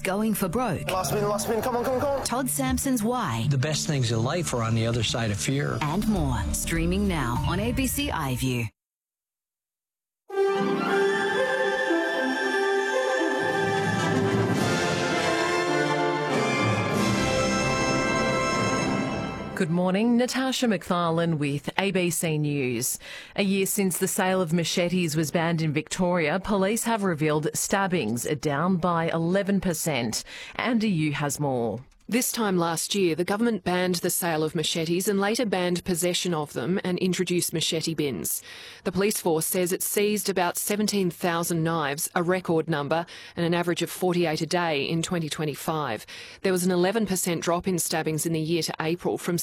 going for broke. Last spin, come on. Todd Sampson's Why. The best things in life are on the other side of fear. And more. Streaming now on ABC iView. Good morning, Natasha McFarlane with ABC News. A year since the sale of machetes was banned in Victoria, police have revealed stabbings are down by 11%. Andy Yu has more. This time last year, the government banned the sale of machetes and later banned possession of them and introduced machete bins. The police force says it seized about 17,000 knives, a record number, and an average of 48 a day in 2025. There was an 11% drop in stabbings in the year to April, from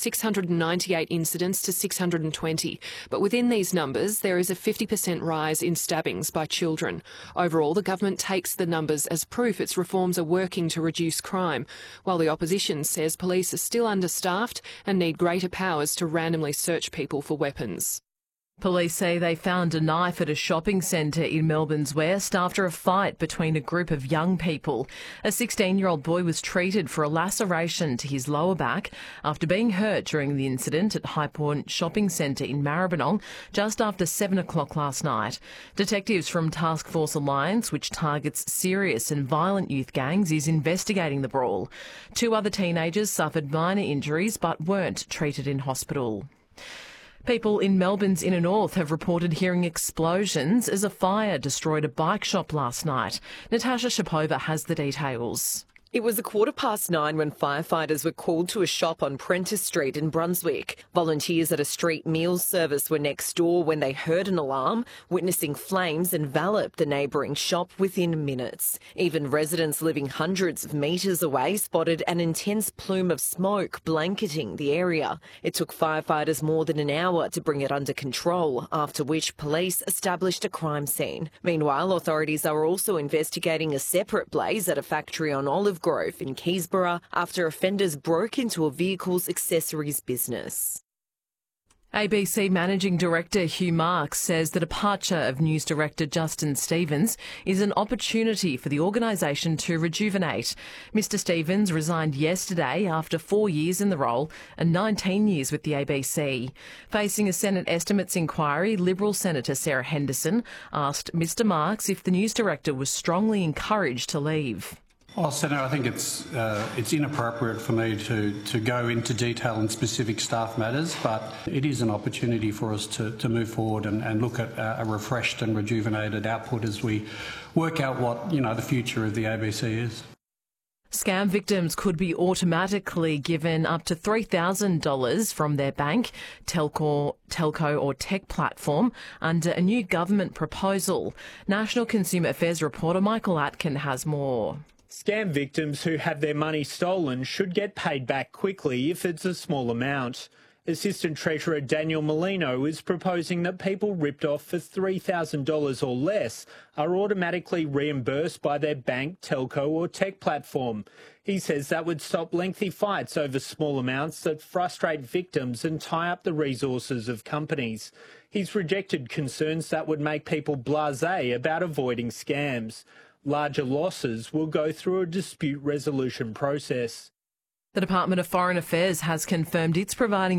698 incidents to 620. But within these numbers, there is a 50% rise in stabbings by children. Overall, the government takes the numbers as proof its reforms are working to reduce crime, while the opposition says police are still understaffed and need greater powers to randomly search people for weapons. Police say they found a knife at a shopping centre in Melbourne's West after a fight between a group of young people. A 16-year-old boy was treated for a laceration to his lower back after being hurt during the incident at High Point Shopping Centre in Maribyrnong just after 7 o'clock last night. Detectives from Task Force Alliance, which targets serious and violent youth gangs, is investigating the brawl. 2 other teenagers suffered minor injuries but weren't treated in hospital. People in Melbourne's inner north have reported hearing explosions as a fire destroyed a bike shop last night. Natasha Shapova has the details. It was 9:15 when firefighters were called to a shop on Prentice Street in Brunswick. Volunteers at a street meals service were next door when they heard an alarm, witnessing flames envelop the neighbouring shop within minutes. Even residents living hundreds of metres away spotted an intense plume of smoke blanketing the area. It took firefighters more than an hour to bring it under control, after which police established a crime scene. Meanwhile, authorities are also investigating a separate blaze at a factory on Olive Grove in Keysborough after offenders broke into a vehicle's accessories business. ABC Managing Director Hugh Marks says the departure of News Director Justin Stevens is an opportunity for the organisation to rejuvenate. Mr Stevens resigned yesterday after 4 years in the role and 19 years with the ABC. Facing a Senate estimates inquiry, Liberal Senator Sarah Henderson asked Mr Marks if the News Director was strongly encouraged to leave. Well, Senator, I think it's inappropriate for me to go into detail on specific staff matters, but it is an opportunity for us to move forward and look at a refreshed and rejuvenated output as we work out what the future of the ABC is. Scam victims could be automatically given up to $3,000 from their bank, telco or tech platform under a new government proposal. National Consumer Affairs reporter Michael Atkin has more. Scam victims who have their money stolen should get paid back quickly if it's a small amount. Assistant Treasurer Daniel Molino is proposing that people ripped off for $3,000 or less are automatically reimbursed by their bank, telco or tech platform. He says that would stop lengthy fights over small amounts that frustrate victims and tie up the resources of companies. He's rejected concerns that would make people blasé about avoiding scams. Larger losses will go through a dispute resolution process. The Department of Foreign Affairs has confirmed it's providing